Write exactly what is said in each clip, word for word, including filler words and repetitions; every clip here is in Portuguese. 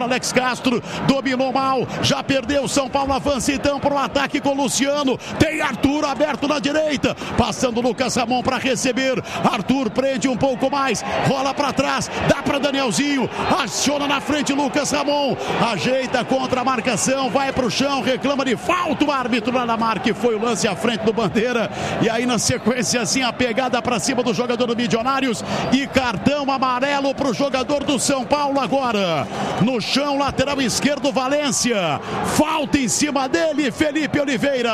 para Alex Castro, dominou mal, já perdeu. São Paulo avança então para o ataque com o Luciano. Tem Arthur aberto na direita, passando o Lucas Ramon para receber. Arthur prende um pouco mais, rola para trás, dá para Danielzinho, aciona na frente Lucas Ramon, ajeita contra a marcação, vai para o chão, reclama de falta o árbitro lá na marca, foi o lance à frente do Bandeira. E aí na sequência assim a pegada para cima do jogador do Milionários e cartão amarelo para o jogador do São Paulo agora. No chão, lateral esquerdo, Valência. Falta em cima dele, Felipe Oliveira.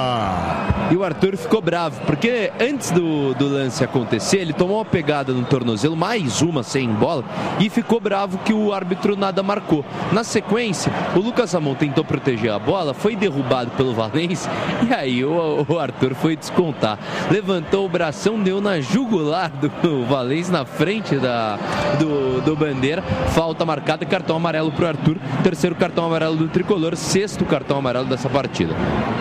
E o Arthur ficou bravo, porque antes do, do lance acontecer, ele tomou uma pegada no tornozelo, mais uma sem bola, e ficou bravo que o árbitro nada marcou. Na sequência, o Lucas Ramon tentou proteger a bola, foi derrubado pelo Valência, e aí o, o Arthur foi descontar. Levantou o bração, deu na jugular do Valência, na frente da, do, do Bandeira. Falta marcada, cartão amarelo para o Arthur. Terceiro cartão amarelo do Tricolor, sexto cartão amarelo dessa partida.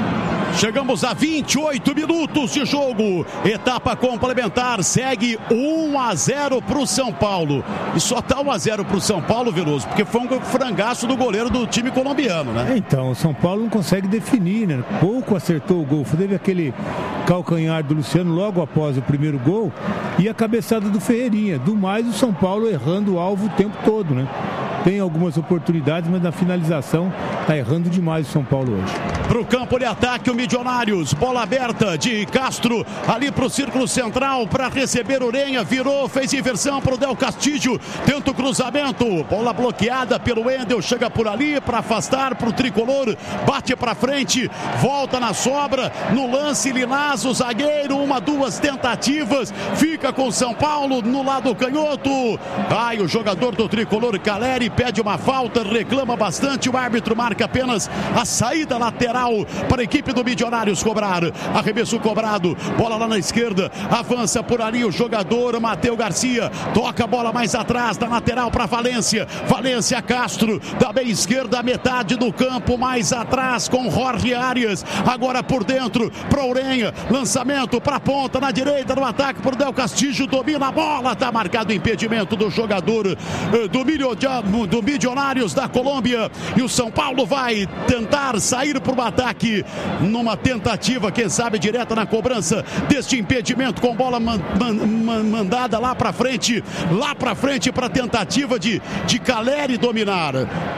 Chegamos a vinte e oito minutos de jogo. Etapa complementar. Segue um a zero para o São Paulo. E só está um a zero para o São Paulo, Veloso, porque foi um frangaço do goleiro do time colombiano, né? Então, o São Paulo não consegue definir, né? Pouco acertou o gol. Teve aquele calcanhar do Luciano logo após o primeiro gol e a cabeçada do Ferreirinha. Do mais, o São Paulo errando o alvo o tempo todo, né? Tem algumas oportunidades, mas na finalização está errando demais o São Paulo hoje. Para o campo de ataque, o Milionários. Bola aberta de Castro ali para o círculo central para receber Urenha. Virou, fez inversão para o Del Castillo. Tenta o cruzamento. Bola bloqueada pelo Wendel. Chega por ali para afastar para o Tricolor. Bate para frente. Volta na sobra. No lance, Linás, o zagueiro. Uma, duas tentativas. Fica com o São Paulo no lado canhoto. Vai o jogador do Tricolor, Caleri. Pede uma falta, reclama bastante. O árbitro marca apenas a saída lateral para a equipe do Milionários cobrar. Arremesso cobrado, bola lá na esquerda, avança por ali o jogador Matheus Garcia, toca a bola mais atrás, da lateral para Valência. Valência, Castro, da meia esquerda, metade do campo, mais atrás com Jorge Arias. Agora por dentro para Urenha, lançamento para a ponta na direita no ataque por Del Castillo, domina a bola, está marcado o impedimento do jogador uh, do Milionários. do Milionários da Colômbia, e o São Paulo vai tentar sair para o ataque numa tentativa, quem sabe direta na cobrança deste impedimento, com bola man, man, man, mandada lá para frente, lá para frente para tentativa de, de Caleri dominar.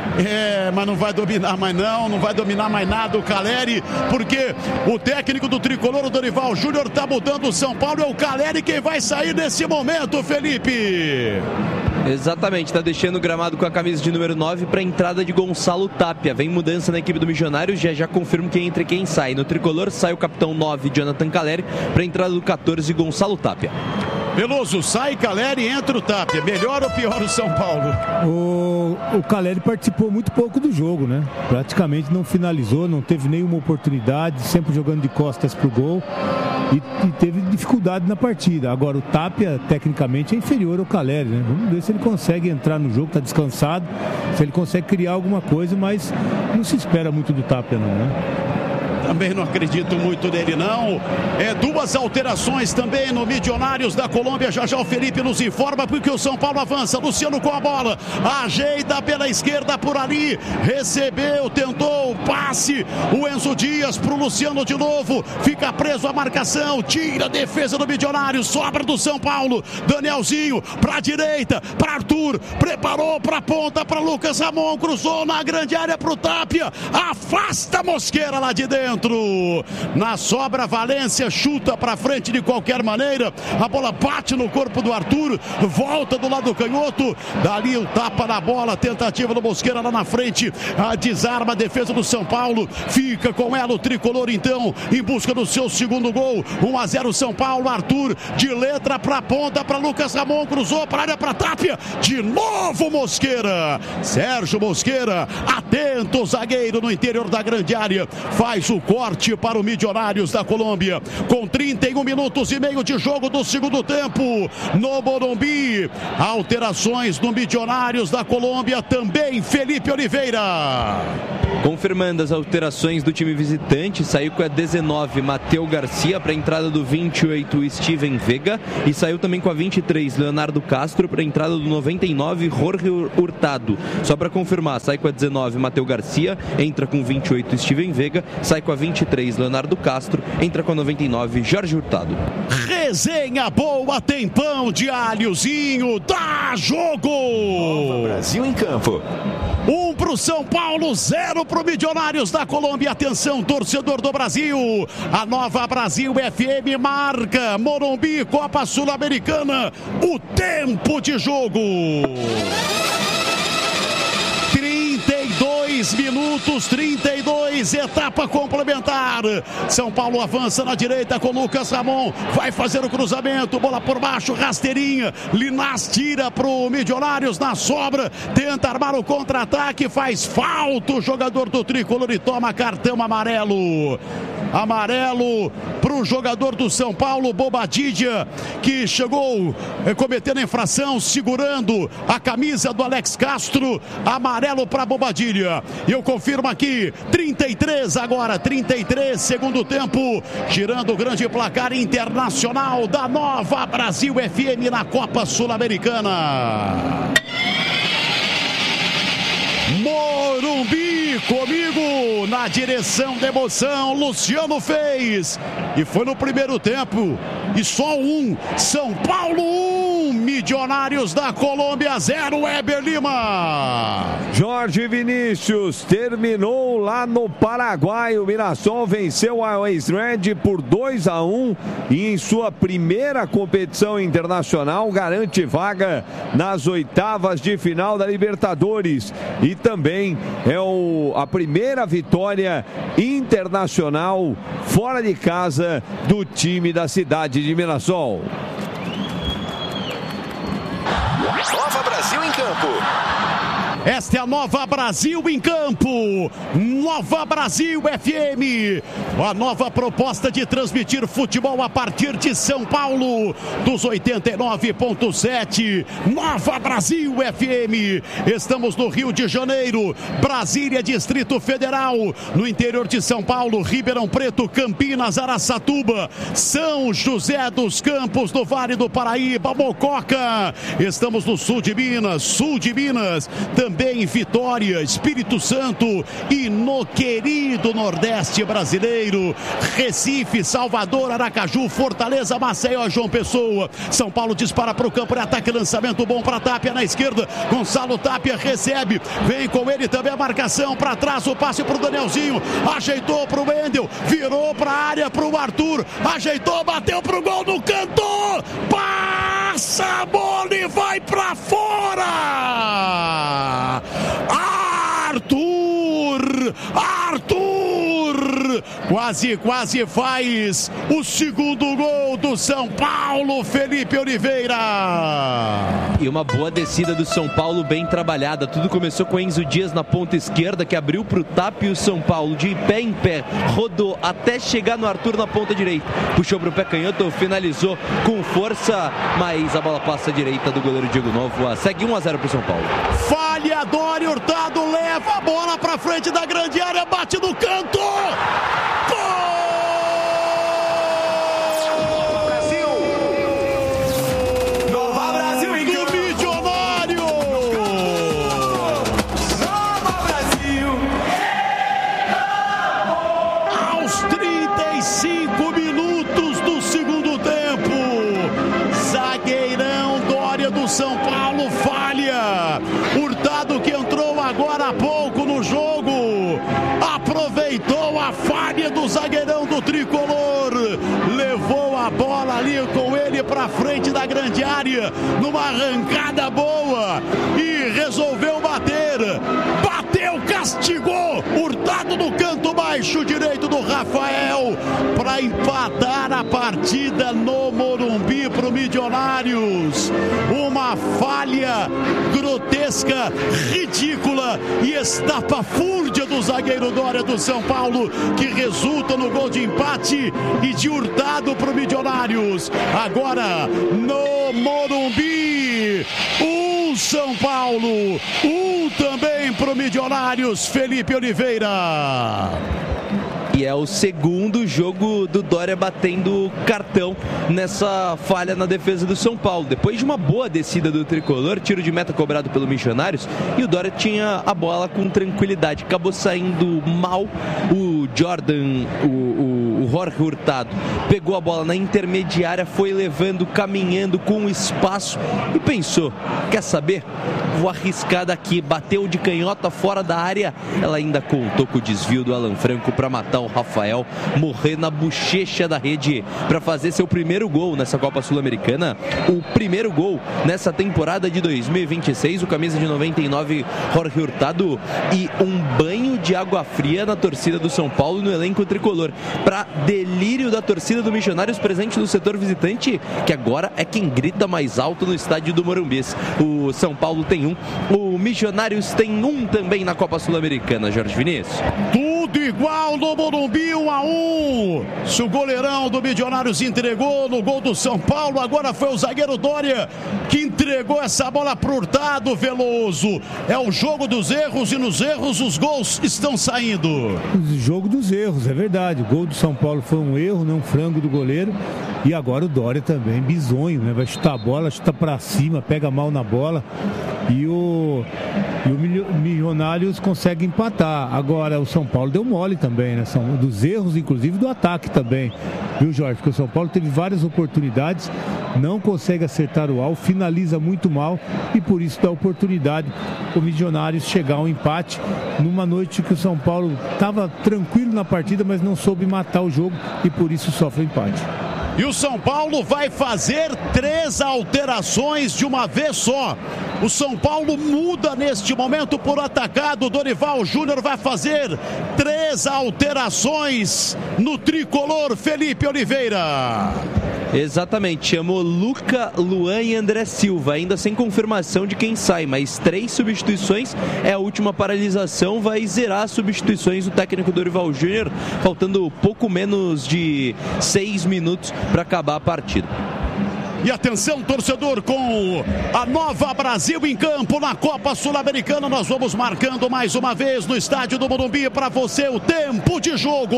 É, mas não vai dominar mais não, não vai dominar mais nada o Caleri, porque o técnico do Tricolor, o Dorival Júnior, está mudando o São Paulo. É o Caleri quem vai sair nesse momento, Felipe. Exatamente, está deixando o gramado com a camisa de número nove para a entrada de Gonçalo Tapia. Vem mudança na equipe do Milionários, já já confirmo quem entra e quem sai. No Tricolor sai o capitão nove, Jonathan Caleri, para a entrada do catorze, Gonçalo Tapia. Veloso, sai Caleri, entra o Tapia. Melhor ou pior o São Paulo? O, o Caleri participou muito pouco do jogo, né? Praticamente não finalizou, não teve nenhuma oportunidade, sempre jogando de costas pro gol. E, e teve dificuldade na partida. Agora o Tapia tecnicamente é inferior ao Caleri, né? Vamos ver se ele consegue entrar no jogo, tá descansado, se ele consegue criar alguma coisa, mas não se espera muito do Tapia não, né? Também não acredito muito nele, não. É, duas alterações também no Milionários da Colômbia. Já já o Felipe nos informa, porque o São Paulo avança. Luciano com a bola, ajeita pela esquerda por ali, recebeu, tentou o passe. O Enzo Dias pro Luciano de novo, fica preso a marcação, tira a defesa do Milionários, sobra do São Paulo. Danielzinho pra direita, pra Arthur, preparou pra ponta, pra Lucas Ramon, cruzou na grande área pro Tapia, afasta a Mosqueira lá de dentro. Na sobra, Valência chuta para frente de qualquer maneira. A bola bate no corpo do Arthur, volta do lado canhoto. Dali o tapa na bola, tentativa do Mosqueira lá na frente. A desarma a defesa do São Paulo. Fica com ela o Tricolor então, em busca do seu segundo gol. um a zero São Paulo. Arthur de letra para ponta para Lucas Ramon, cruzou para a área para Tapia. De novo Mosqueira. Sérgio Mosqueira, atento, zagueiro no interior da grande área. Faz o corte para o Milionários da Colômbia. Com trinta e um minutos e meio de jogo do segundo tempo no Morumbi. Alterações no Milionários da Colômbia também, Felipe Oliveira. Confirmando as alterações do time visitante, saiu com a dezenove Matheus Garcia para a entrada do vinte e oito Steven Vega e saiu também com a vinte e três Leonardo Castro para a entrada do noventa e nove Jorge Hurtado. Só para confirmar, sai com a dezenove Matheus Garcia, entra com vinte e oito Steven Vega, sai com a vinte e três Leonardo Castro, entra com a noventa e nove Jorge Hurtado. Resenha boa, tem pão de alhozinho, dá jogo! Nova Brasil em campo. Um pro São Paulo, zero pro Milionários da Colômbia. Atenção, torcedor do Brasil. A Nova Brasil F M marca Morumbi, Copa Sul-Americana. O tempo de jogo. trinta e dois minutos, trinta e dois, etapa complementar. São Paulo avança na direita com Lucas Ramon, vai fazer o cruzamento, bola por baixo, rasteirinha, Linás tira pro Milionários na sobra, tenta armar o contra-ataque, faz falta o jogador do Tricolor e toma cartão amarelo. Amarelo para o jogador do São Paulo, Bobadilla, que chegou eh, cometendo infração, segurando a camisa do Alex Castro. Amarelo para Bobadilla. E eu confirmo aqui, trinta e três agora, trinta e três, segundo tempo, girando o grande placar internacional da Nova Brasil F M na Copa Sul-Americana. Morumbi, comigo na direção da emoção, Luciano fez, e foi no primeiro tempo, e só um, São Paulo um, Milionários da Colômbia zero, Weber Lima. Jorge Vinícius terminou lá no Paraguai, o Mirassol venceu a Always Red por dois a um e em sua primeira competição internacional garante vaga nas oitavas de final da Libertadores e também é o, a primeira vitória internacional fora de casa do time da cidade de Mirassol. Nova Brasil em campo. Esta é a Nova Brasil em campo, Nova Brasil F M, a nova proposta de transmitir futebol a partir de São Paulo, dos oitenta e nove ponto sete, Nova Brasil F M, estamos no Rio de Janeiro, Brasília, Distrito Federal, no interior de São Paulo, Ribeirão Preto, Campinas, Araçatuba, São José dos Campos, do Vale do Paraíba, Mococa, estamos no sul de Minas, sul de Minas, também Também Vitória, Espírito Santo e no querido Nordeste brasileiro, Recife, Salvador, Aracaju, Fortaleza, Maceió, João Pessoa. São Paulo dispara para o campo de ataque, lançamento bom para Tapia na esquerda, Gonçalo Tapia recebe, vem com ele também a marcação para trás, o passe para o Danielzinho, ajeitou para o Wendel, virou para a área para o Arthur, ajeitou, bateu para o gol no canto, passa a bola e vai para fora! Arthur! Arthur! Quase, quase faz o segundo gol do São Paulo, Felipe Oliveira. E uma boa descida do São Paulo, bem trabalhada. Tudo começou com Enzo Dias na ponta esquerda, que abriu para o Tapia, e o São Paulo de pé em pé rodou até chegar no Arthur na ponta direita. Puxou para o pé canhoto, finalizou com força, mas a bola passa à direita do goleiro Diego Novoa. Segue um a zero para o São Paulo. Falha, Dori Hurtado leva a bola para frente da grande área, bate no canto. Gol! Brasil! Nova Brasil em campo! Milionário! Nova Brasil! Aos trinta e cinco minutos do segundo tempo, zagueirão Dória do São Paulo falha. Hurtado, que entrou agora há pouco no jogo, aproveitou a falha do zagueirão do Tricolor, levou a bola ali com ele para frente da grande área, numa arrancada boa, e resolveu bater, bateu, castigou, Hurtado no canto baixo direito do Rafael, para empatar a partida no Morumbi para o Milionários. Uma falha grotesca, ridícula e estapafúrdia do zagueiro Dória do São Paulo, que resulta no gol de empate e de Hurtado para o Milionários. Agora no Morumbi, um São Paulo, um também para o Milionários, Felipe Oliveira. E é o segundo jogo do Dória batendo cartão nessa falha na defesa do São Paulo. Depois de uma boa descida do tricolor, tiro de meta cobrado pelo Missionários, e o Dória tinha a bola com tranquilidade. Acabou saindo mal o Jordan, o, o, o Jorge Hurtado. Pegou a bola na intermediária, foi levando, caminhando com espaço e pensou, quer saber? Vou arriscar daqui. Bateu de canhota fora da área. Ela ainda contou com o desvio do Alan Franco para matar o Rafael, morrer na bochecha da rede para fazer seu primeiro gol nessa Copa Sul-Americana. O primeiro gol nessa temporada de dois mil e vinte e seis. O camisa de noventa e nove, Jorge Hurtado, e um banho de água fria na torcida do São Paulo, no elenco tricolor, para delírio da torcida do Missionários presente no setor visitante, que agora é quem grita mais alto no estádio do Morumbi. O São Paulo tem um, o Missionários tem um também na Copa Sul-Americana, Jorge Vinícius. Tudo igual no Morumbi, um a um. Se o goleirão do Milionários entregou no gol do São Paulo, agora foi o zagueiro Dória que entregou essa bola pro Hurtado. Veloso. É o jogo dos erros, e nos erros os gols estão saindo. O jogo dos erros, é verdade. O gol do São Paulo foi um erro, não um frango do goleiro. E agora o Dória também, bizonho, né? Vai chutar a bola, chuta pra cima, pega mal na bola. E o, e o Milionários consegue empatar. Agora o São Paulo deu mole também, né? São dos erros, inclusive do ataque também. Viu, Jorge? Porque o São Paulo teve várias oportunidades, não consegue acertar o alvo, finaliza muito mal e por isso dá oportunidade o Milionários chegar ao empate numa noite que o São Paulo estava tranquilo na partida, mas não soube matar o jogo e por isso sofre o empate. E o São Paulo vai fazer três alterações de uma vez só. O São Paulo muda neste momento por atacado. Dorival Júnior vai fazer três alterações no tricolor, Felipe Oliveira. Exatamente, chamou Luca, Luan e André Silva, ainda sem confirmação de quem sai, mas três substituições, é a última paralisação, vai zerar as substituições do técnico Dorival Júnior, faltando pouco menos de seis minutos para acabar a partida. E atenção, torcedor, com a Nova Brasil em campo na Copa Sul-Americana, nós vamos marcando mais uma vez no estádio do Morumbi para você o tempo de jogo.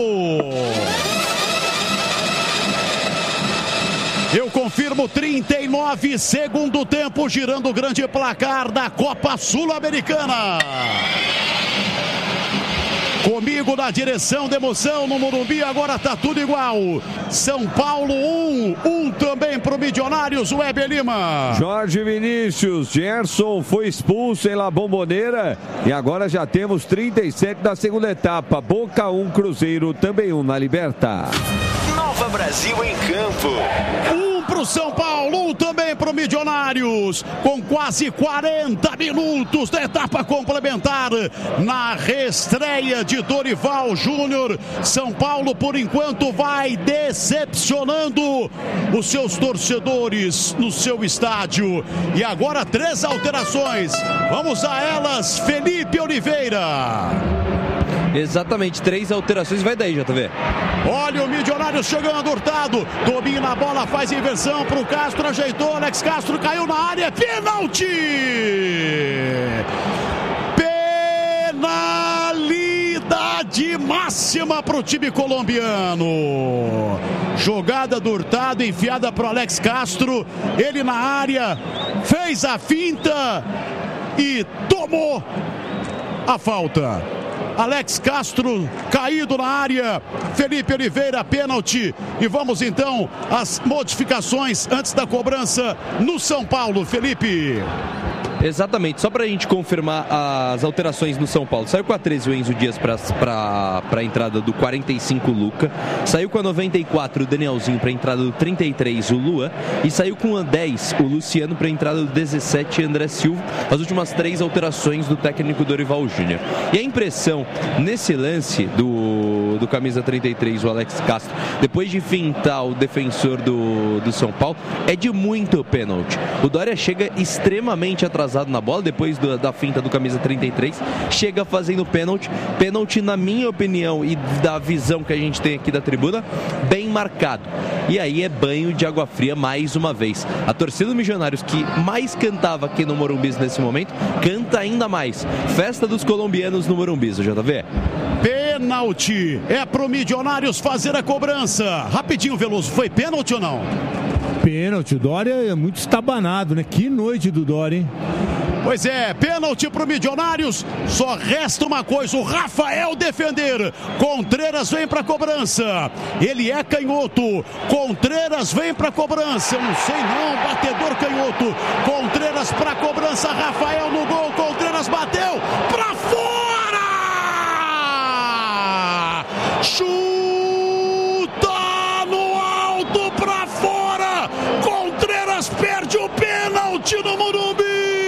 Eu confirmo, trinta e nove, segundo tempo, girando o grande placar da Copa Sul-Americana. Comigo na direção da emoção no Morumbi, agora tá tudo igual. São Paulo um, um também pro Milionários, o Weber Lima. Jorge Vinícius, Gerson foi expulso em La Bombonera e agora já temos trinta e sete da segunda etapa. Boca um, Cruzeiro também um na Liberta. Nova Brasil em campo. Um pro São Paulo, um também pro Milionários, com quase quarenta minutos da etapa complementar na reestreia de Dorival Júnior. São Paulo, por enquanto, vai decepcionando os seus torcedores no seu estádio. E agora três alterações. Vamos a elas, Felipe Oliveira. Exatamente, três alterações, vai daí, J V. Olha o Milionários chegando, Hurtado, domina a bola, faz inversão pro Castro, ajeitou, Alex Castro caiu na área, pênalti! Penalidade máxima pro time colombiano. Jogada do Hurtado, enfiada pro Alex Castro, ele na área, fez a finta e tomou a falta. Alex Castro caído na área, Felipe Oliveira, pênalti. E vamos então às modificações antes da cobrança no São Paulo, Felipe. Exatamente, só para a gente confirmar as alterações no São Paulo. Saiu com a treze o Enzo Dias para a entrada do quarenta e cinco, Luca. Saiu com a noventa e quatro, o Danielzinho, para a entrada do trinta e três, o Luan. E saiu com a dez, o Luciano, para a entrada do dezessete, André Silva. As últimas três alterações do técnico Dorival Júnior. E a impressão nesse lance do, do camisa trinta e três, o Alex Castro, depois de fintar o defensor do, do São Paulo, é de muito pênalti. O Dória chega extremamente atrasado atrasado na bola, depois do, da finta do camisa trinta e três, chega fazendo pênalti. Pênalti, na minha opinião e da visão que a gente tem aqui da tribuna, bem marcado. E aí é banho de água fria mais uma vez. A torcida do Milionários, que mais cantava aqui no Morumbi nesse momento, canta ainda mais. Festa dos colombianos no Morumbi, J V. Pênalti. É pro Milionários fazer a cobrança. Rapidinho, Veloso, foi pênalti ou não? Pênalti, o Dória é muito estabanado, né? Que noite do Dória, hein? Pois é, pênalti pro Milionários. Só resta uma coisa, o Rafael defender. Contreras vem pra cobrança. Ele é canhoto. Contreras vem pra cobrança. Eu não sei não, batedor canhoto. Contreras pra cobrança, Rafael no gol. Contreras bateu pra fora! Chuta no alto pra fora. Contreras perde o pênalti no Morumbi.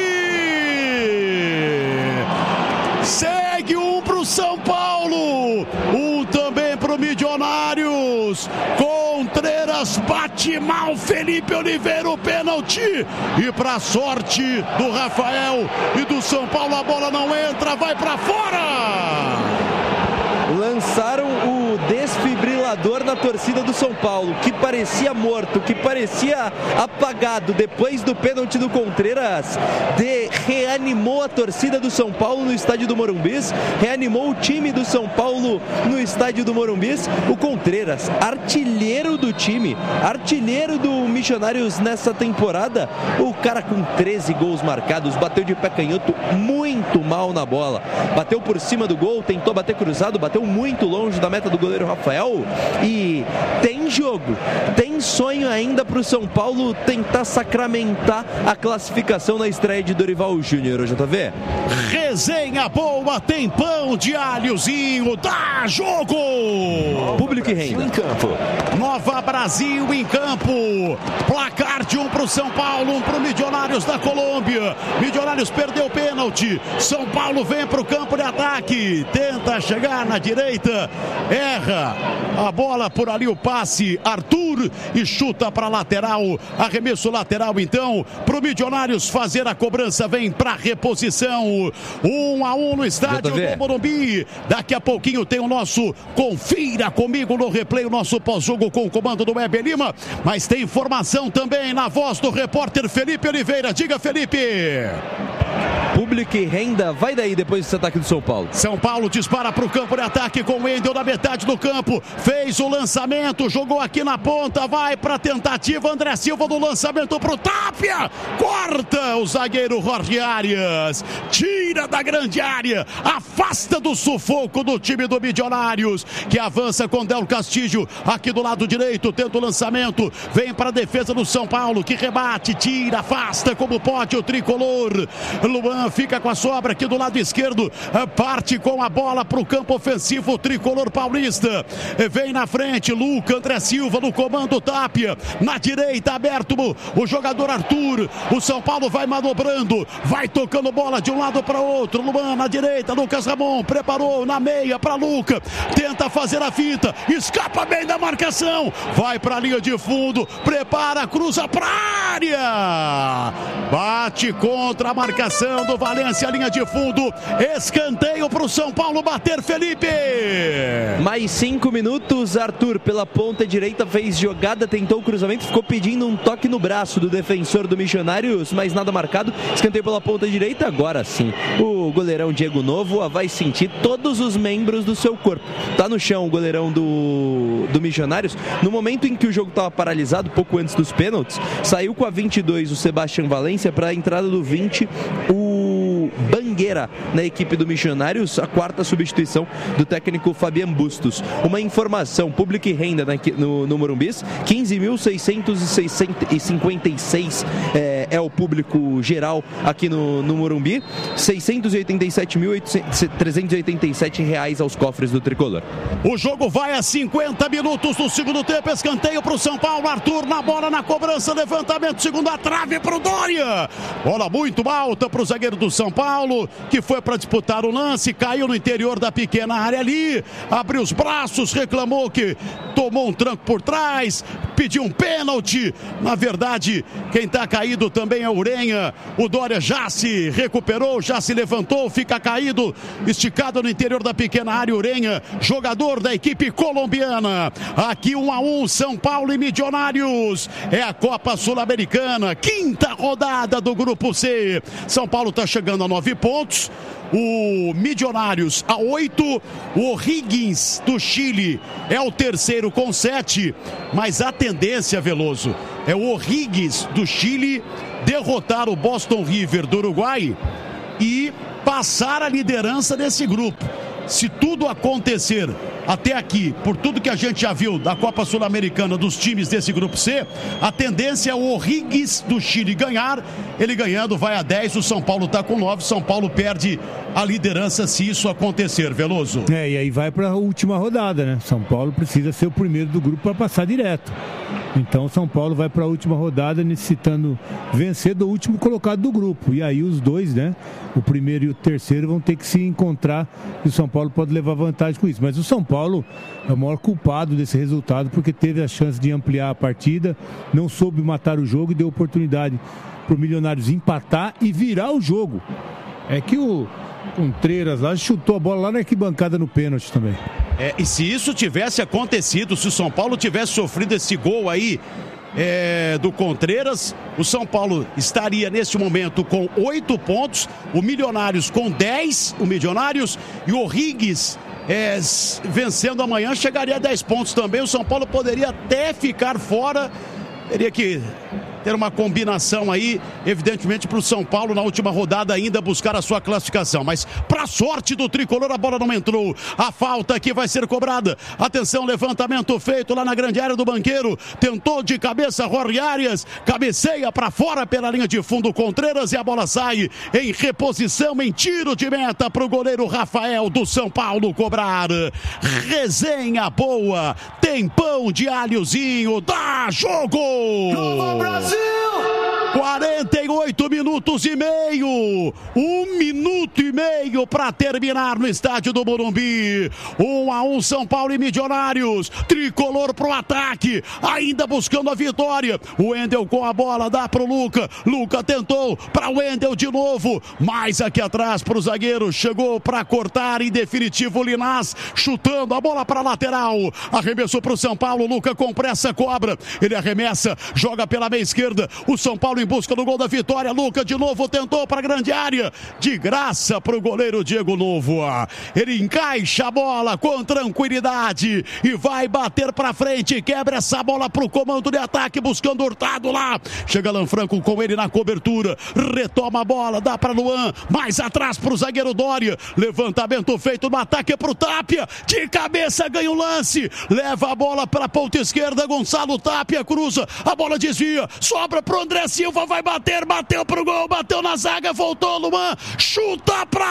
Segue um pro São Paulo, um também pro Milionários. Contreras bate mal, Felipe Oliveira, o pênalti. E pra sorte do Rafael e do São Paulo, a bola não entra, vai pra fora. Lançaram o desfibrilador na torcida do São Paulo, que parecia morto, que parecia apagado depois do pênalti do Contreras. De, reanimou a torcida do São Paulo no estádio do Morumbis, reanimou o time do São Paulo no estádio do Morumbis. O Contreras, artilheiro do time, artilheiro do Milionários nessa temporada, o cara com treze gols marcados, bateu de pé canhoto muito mal na bola, bateu por cima do gol, tentou bater cruzado, bateu muito longe da meta do goleiro Rafael. E tem jogo, tem sonho ainda para o São Paulo tentar sacramentar a classificação na estreia de Dorival Júnior, J V. Resenha boa, tem pão de alhozinho, dá jogo! Público e renda. Em campo. Nova Brasil em campo. Placar de um para o São Paulo, um para o Milionários da Colômbia. Milionários perdeu o pênalti. São Paulo vem para o campo de ataque. Tenta chegar na direita. Erra a bola por ali, o passe. Arthur e chuta para lateral. Arremesso lateral então para o Milionários fazer a cobrança. Vem para reposição. Um a um no estádio do Morumbi. Daqui a pouquinho tem o nosso Confira Comigo no replay, o nosso pós-jogo com o comando do Weber Lima. Mas tem informação também na voz do repórter Felipe Oliveira. Diga, Felipe. Público e renda, vai daí depois desse ataque do São Paulo. São Paulo dispara para o campo de ataque com o Wendel na metade do campo. Fez o lançamento, jogou aqui na ponta, vai para a tentativa. André Silva do lançamento para o Tapia. Corta o zagueiro Jorge Arias. Tira da grande área. Afasta do sufoco do time do Milionários, que avança com Del Castillo aqui do lado direito. Tenta o lançamento. Vem para a defesa do São Paulo, que rebate, tira, afasta como pode o tricolor. Luan fica com a sobra aqui do lado esquerdo, parte com a bola para o campo ofensivo, o tricolor paulista. Vem na frente, Luca, André Silva no comando, Tapia. Na direita, aberto o jogador Arthur. O São Paulo vai manobrando, vai tocando bola de um lado para outro. Luan na direita, Lucas Ramon preparou na meia para Luca. Tenta fazer a fita, escapa bem da marcação. Vai para a linha de fundo, prepara, cruza para a área. Bate contra a marcação do Valência, linha de fundo, escanteio para o São Paulo bater, Felipe. Mais cinco minutos, Arthur pela ponta direita fez jogada, tentou o cruzamento, ficou pedindo um toque no braço do defensor do Milionários, mas nada marcado, escanteio pela ponta direita. Agora sim, o goleirão Diego Novo vai sentir todos os membros do seu corpo. Tá no chão o goleirão do, do Milionários. No momento em que o jogo estava paralisado, pouco antes dos pênaltis, saiu com a vinte e dois o Sebastião Valência para a entrada do vinte, o Bangueira na equipe do Milionários, a quarta substituição do técnico Fabian Bustos. Uma informação, público e renda no, no Morumbis, quinze mil seiscentos e cinquenta e seis é, é o público geral aqui no, no Morumbi, seiscentos e oitenta e sete mil trezentos e oitenta e sete reais aos cofres do tricolor. O jogo vai a cinquenta minutos do segundo tempo, escanteio para o São Paulo, Arthur na bola, na cobrança, levantamento, segunda trave para o Dória, bola muito alta para o zagueiro do São Paulo, que foi para disputar o lance, caiu no interior da pequena área ali, abriu os braços, reclamou que tomou um tranco por trás, pediu um pênalti. Na verdade, quem está caído também é Urenha. O Dória já se recuperou, já se levantou, fica caído, esticado no interior da pequena área. Urenha, jogador da equipe colombiana. Aqui um a um, São Paulo e Milionários. É a Copa Sul-Americana, quinta rodada do Grupo C. São Paulo está chegando a nove pontos. O Milionários a oito, o O'Higgins do Chile é o terceiro com sete, mas a tendência, Veloso, é o O'Higgins do Chile derrotar o Boston River do Uruguai e passar a liderança desse grupo. Se tudo acontecer até aqui, por tudo que a gente já viu da Copa Sul-Americana dos times desse Grupo C, a tendência é o O'Higgins do Chile ganhar. Ele ganhando vai a dez, o São Paulo está com nove, São Paulo perde a liderança se isso acontecer, Veloso. É, e aí vai para a última rodada, né? São Paulo precisa ser o primeiro do grupo para passar direto. Então São Paulo vai para a última rodada necessitando vencer do último colocado do grupo. E aí os dois, né? O primeiro e o terceiro vão ter que se encontrar e o São Paulo pode levar vantagem com isso. Mas o São Paulo é o maior culpado desse resultado porque teve a chance de ampliar a partida, não soube matar o jogo e deu oportunidade para o Milionários empatar e virar o jogo. É que o Contreras lá chutou a bola lá na arquibancada no pênalti também. É, e se isso tivesse acontecido, se o São Paulo tivesse sofrido esse gol aí é, do Contreras, o São Paulo estaria nesse momento com oito pontos, o Milionários com dez, o Milionários, e o O'Higgins é, vencendo amanhã chegaria a dez pontos também. O São Paulo poderia até ficar fora, teria que ter uma combinação aí, evidentemente, para o São Paulo na última rodada ainda buscar a sua classificação. Mas para sorte do tricolor, a bola não entrou. A falta que vai ser cobrada. Atenção, levantamento feito lá na grande área do Banqueiro. Tentou de cabeça Jorge Arias, cabeceia para fora pela linha de fundo Contreras e a bola sai em reposição, em tiro de meta para o goleiro Rafael do São Paulo cobrar. Resenha boa, tem pão de alhozinho, dá jogo! Nova Brasil! quarenta e oito minutos e meio, um minuto e meio para terminar no estádio do Morumbi. Um a um, São Paulo e Milionários. Tricolor pro ataque, ainda buscando a vitória. O Wendel com a bola, dá pro Luca. Luca tentou para o Wendel de novo, mais aqui atrás pro zagueiro. Chegou para cortar, em definitivo, Linás chutando a bola para lateral. Arremessou pro São Paulo. Luca com pressa cobra. Ele arremessa, joga pela meia esquerda. O São Paulo em busca do gol da vitória. Luca de novo tentou para a grande área, de graça para o goleiro Diego Novo. Ele encaixa a bola com tranquilidade e vai bater para frente, quebra essa bola para o comando de ataque, buscando Hurtado lá. Chega Lanfranco com ele na cobertura, retoma a bola, dá para Luan, mais atrás para o zagueiro Dória. Levantamento feito no ataque para o Tapia, de cabeça ganha o lance, leva a bola para a ponta esquerda. Gonçalo Tapia cruza, a bola desvia, sobra para o André Silva, vai bater, bateu pro gol, bateu na zaga, voltou Luan, chuta pra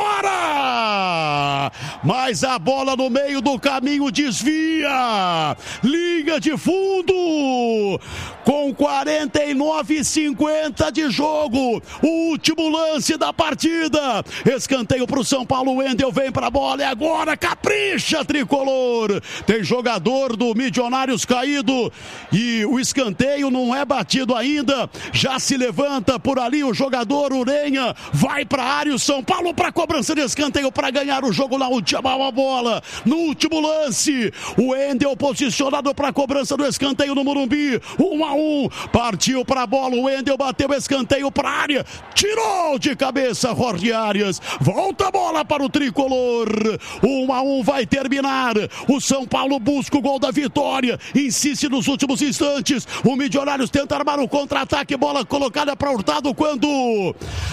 fora, mas a bola no meio do caminho desvia, linha de fundo, com quarenta e nove e cinquenta de jogo, o último lance da partida, escanteio pro São Paulo. Wendel vem pra bola e agora capricha, tricolor, tem jogador do Milionários caído e o escanteio não é batido ainda. Já se levanta por ali o jogador Urenha, vai para a área, o São Paulo para cobrança de escanteio para ganhar o jogo na última bola, no último lance, o Wendel posicionado para cobrança do escanteio no Morumbi, um a um, partiu para a bola, o Wendel bateu escanteio para a área, tirou de cabeça Jorge Arias, volta a bola para o tricolor, um a um vai terminar, o São Paulo busca o gol da vitória, insiste nos últimos instantes, o Milionários tenta armar o contra-ataque, bola colocada para Hurtado quando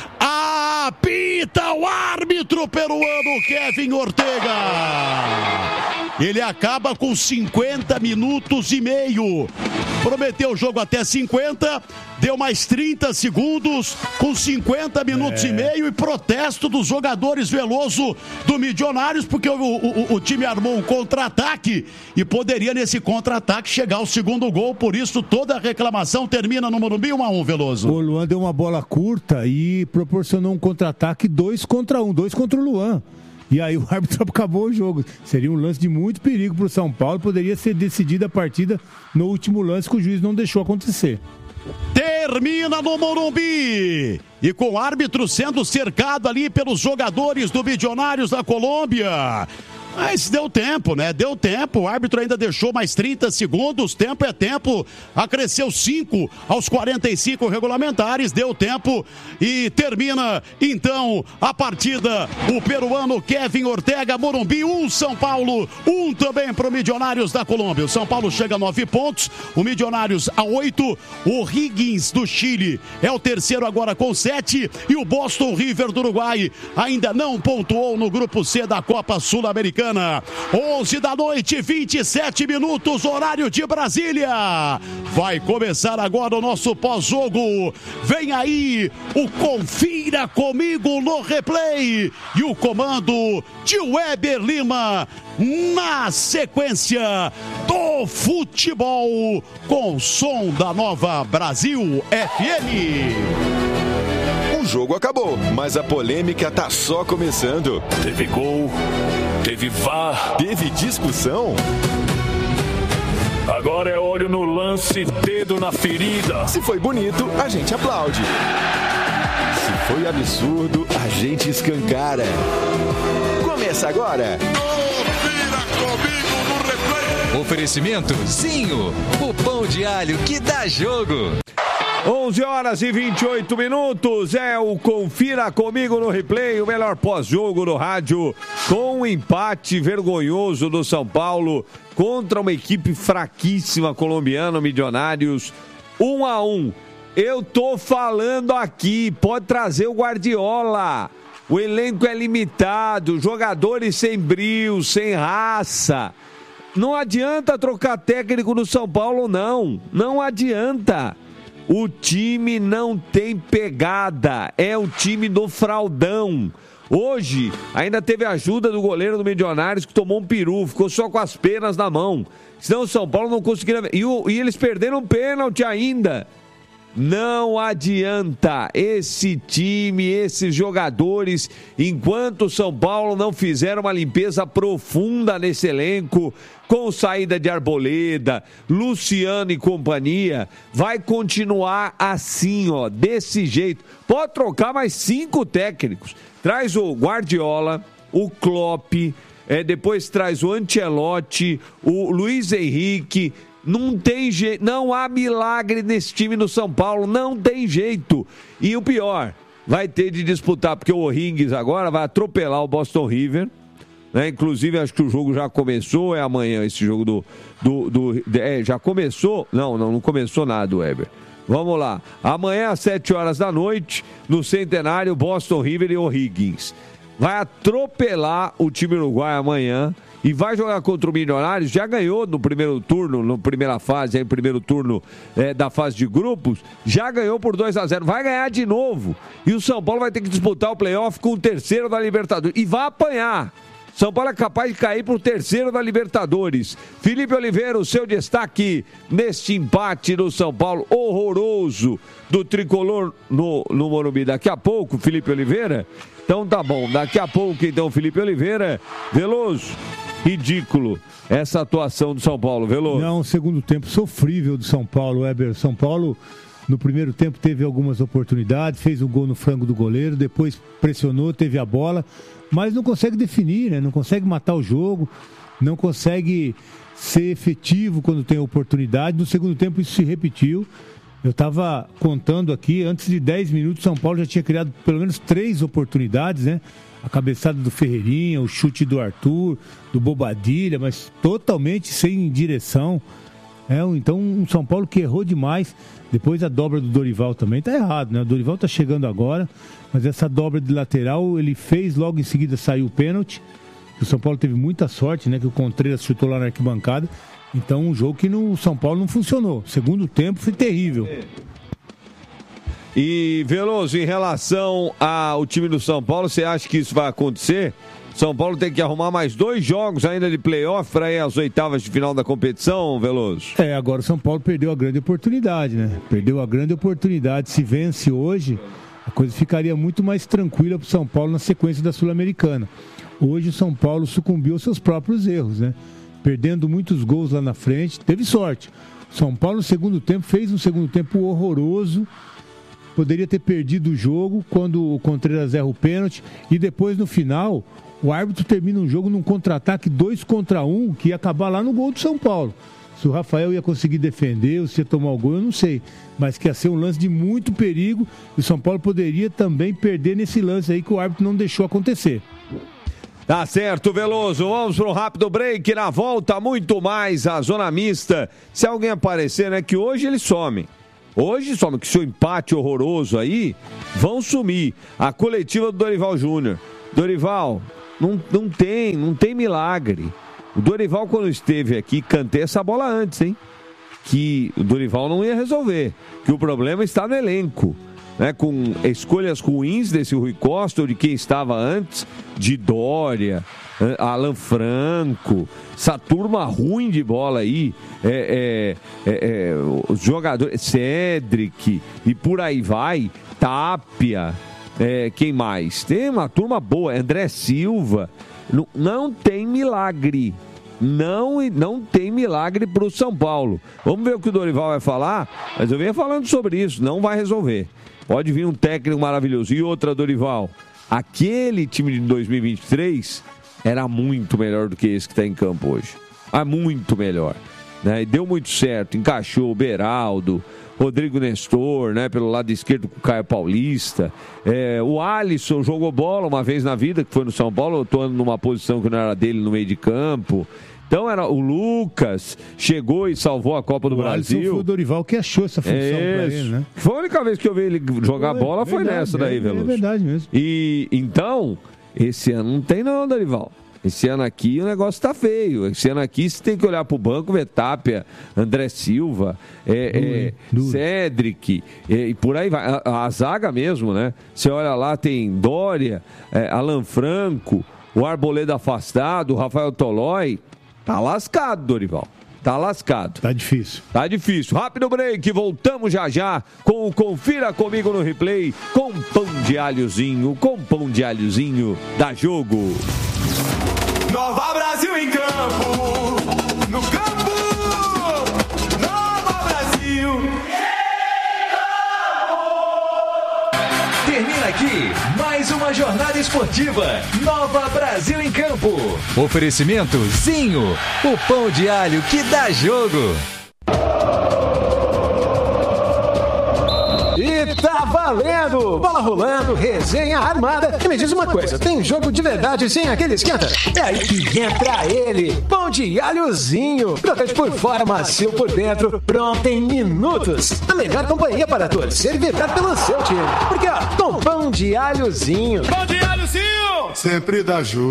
apita o árbitro peruano Kevin Ortega. Ele acaba com cinquenta minutos e meio. Prometeu o jogo até cinquenta, deu mais trinta segundos com cinquenta minutos é. e meio e protesto dos jogadores Veloso do Milionários, porque o, o, o time armou um contra-ataque e poderia nesse contra-ataque chegar ao segundo gol, por isso toda a reclamação termina no Morumbi um a um, Veloso. O Luan deu uma bola curta e proporcionou um contra-ataque dois contra um, dois contra o Luan. E aí o árbitro acabou o jogo. Seria um lance de muito perigo para o São Paulo. Poderia ser decidida a partida no último lance que o juiz não deixou acontecer. Ter termina no Morumbi. E com o árbitro sendo cercado ali pelos jogadores do Milionários da Colômbia. Mas deu tempo, né? Deu tempo. O árbitro ainda deixou mais trinta segundos. Tempo é tempo. Acresceu cinco aos quarenta e cinco regulamentares. Deu tempo e termina, então, a partida. O peruano Kevin Ortega, Morumbi, um São Paulo, um também para o Milionários da Colômbia. O São Paulo chega a nove pontos, o Milionários a oito. O Higgins do Chile é o terceiro agora com sete. E o Boston River do Uruguai ainda não pontuou no grupo C da Copa Sul-Americana. onze da noite, vinte e sete minutos, horário de Brasília. Vai começar agora o nosso pós-jogo. Vem aí o Confira Comigo no Replay. E o comando de Weber Lima na sequência do futebol com o som da Nova Brasil F M. O jogo acabou, mas a polêmica tá só começando. Teve gol, teve V A R, teve discussão. Agora é olho no lance, dedo na ferida. Se foi bonito, a gente aplaude. Se foi absurdo, a gente escancara. Começa agora. Confira Comigo no Replay. Oferecimento Zinho, o pão de alho que dá jogo. onze horas e vinte e oito minutos, é o Confira Comigo no Replay, o melhor pós-jogo no rádio, com um empate vergonhoso do São Paulo contra uma equipe fraquíssima colombiana, Milionários, um a um. Eu tô falando aqui, pode trazer o Guardiola, o elenco é limitado, jogadores sem brio, sem raça. Não adianta trocar técnico no São Paulo, não, não adianta. O time não tem pegada, é o time do fraldão. Hoje, ainda teve a ajuda do goleiro do Milionários, que tomou um peru, ficou só com as penas na mão. Senão o São Paulo não conseguiria... E, o, e eles perderam um pênalti ainda. Não adianta esse time, esses jogadores, enquanto o São Paulo não fizer uma limpeza profunda nesse elenco, com saída de Arboleda, Luciano e companhia, vai continuar assim, ó, desse jeito. Pode trocar mais cinco técnicos. Traz o Guardiola, o Klopp, é, depois traz o Ancelotti, o Luiz Henrique. Não tem jeito, não há milagre nesse time no São Paulo, não tem jeito. E o pior, vai ter de disputar, porque o O'Higgins agora vai atropelar o Boston River, né? Inclusive acho que o jogo já começou, é amanhã esse jogo do... do, do é, já começou? Não, não, não começou nada, Weber. Vamos lá, amanhã às sete horas da noite, no Centenário, Boston River e O'Higgins. Vai atropelar o time uruguaio amanhã. E vai jogar contra o Milionários, já ganhou no primeiro turno, na primeira fase, aí, primeiro turno é, da fase de grupos, já ganhou por dois a zero, vai ganhar de novo. E o São Paulo vai ter que disputar o playoff com o terceiro da Libertadores. E vai apanhar. São Paulo é capaz de cair para o terceiro da Libertadores. Felipe Oliveira, o seu destaque neste empate do São Paulo horroroso do tricolor no, no Morumbi. Daqui a pouco, Felipe Oliveira. Então tá bom, daqui a pouco então, Felipe Oliveira. Veloso. Ridículo essa atuação do São Paulo, Veloso. Não, segundo tempo sofrível do São Paulo, Weber. São Paulo, no primeiro tempo, teve algumas oportunidades, fez um gol no frango do goleiro, depois pressionou, teve a bola, mas não consegue definir, né? Não consegue matar o jogo, não consegue ser efetivo quando tem oportunidade. No segundo tempo isso se repetiu. Eu estava contando aqui, antes de dez minutos, São Paulo já tinha criado pelo menos três oportunidades, né? A cabeçada do Ferreirinha, o chute do Arthur, do Bobadilha, mas totalmente sem direção. É, então, um São Paulo que errou demais. Depois a dobra do Dorival também tá errado, né? O Dorival tá chegando agora, mas essa dobra de lateral ele fez, logo em seguida saiu o pênalti. O São Paulo teve muita sorte, né? Que o Contreras chutou lá na arquibancada. Então, um jogo que no São Paulo não funcionou. Segundo tempo foi terrível. E, Veloso, em relação ao time do São Paulo, você acha que isso vai acontecer? São Paulo tem que arrumar mais dois jogos ainda de playoff para ir às oitavas de final da competição, Veloso? É, agora o São Paulo perdeu a grande oportunidade, né? Perdeu a grande oportunidade. Se vence hoje, a coisa ficaria muito mais tranquila para o São Paulo na sequência da Sul-Americana. Hoje o São Paulo sucumbiu aos seus próprios erros, né? Perdendo muitos gols lá na frente, teve sorte. São Paulo no segundo tempo fez um segundo tempo horroroso. Poderia ter perdido o jogo quando o Contreras erra o pênalti. E depois, no final, o árbitro termina um jogo num contra-ataque dois contra um, que ia acabar lá no gol do São Paulo. Se o Rafael ia conseguir defender ou se ia tomar o gol, eu não sei. Mas que ia ser um lance de muito perigo. E o São Paulo poderia também perder nesse lance aí que o árbitro não deixou acontecer. Tá certo, Veloso. Vamos para um rápido break. Na volta, muito mais a zona mista. Se alguém aparecer, né? Que hoje eles somem. Hoje some, que seu empate horroroso aí, vão sumir. A coletiva do Dorival Júnior. Dorival, não, não tem, não tem milagre. O Dorival, quando esteve aqui, cantei essa bola antes, hein? Que o Dorival não ia resolver. Que o problema está no elenco. Né, com escolhas ruins desse Rui Costa ou de quem estava antes, de Dória, Alan Franco, essa turma ruim de bola aí, é, é, é, é, os jogadores, Cedric e por aí vai, Tapia, é, quem mais? Tem uma turma boa, André Silva, não, não tem milagre. Não, não tem milagre para o São Paulo. Vamos ver o que o Dorival vai falar, mas eu venho falando sobre isso, não vai resolver. Pode vir um técnico maravilhoso. E outra, Dorival, aquele time de dois mil e vinte e três era muito melhor do que esse que está em campo hoje. Ah, muito melhor. Né? E deu muito certo. Encaixou o Beraldo, Rodrigo Nestor, né? Pelo lado esquerdo com o Caio Paulista. É, o Alisson jogou bola uma vez na vida, que foi no São Paulo. Eu estou numa posição que não era dele no meio de campo. Então era o Lucas, chegou e salvou a Copa do o Brasil. Alisson foi o Dorival que achou essa função é pra ele, né? Foi a única vez que eu vi ele jogar foi, bola, foi verdade, nessa daí, é, Veloso. É verdade mesmo. E então, esse ano não tem não, Dorival. Esse ano aqui o negócio tá feio. Esse ano aqui você tem que olhar pro banco, ver Tapia, André Silva, é, é, Cedric, é, e por aí vai. A, a zaga mesmo, né? Você olha lá, tem Dória, é, Alan Franco, o Arboleda afastado, o Rafael Tolói. Tá lascado, Dorival. Tá lascado. Tá difícil. Tá difícil. Rápido break. Voltamos já já com o Confira Comigo no Replay com pão de alhozinho. Com pão de alhozinho da Jogo. Nova Brasil em campo. No campo. Nova Brasil. Termina aqui mais uma jornada esportiva. Nova Brasil em Campo. Oferecimento Zinho, o pão de alho que dá jogo. E tá valendo! Bola rolando, resenha armada. E me diz uma coisa, tem jogo de verdade sem aquele esquenta? É aí que entra ele, pão de alhozinho. Crocante por fora, macio por dentro, pronto em minutos. A melhor companhia para torcer e vibrar pelo seu time. Porque ó, com pão de alhozinho. Pão de alhozinho! Sempre dá jogo.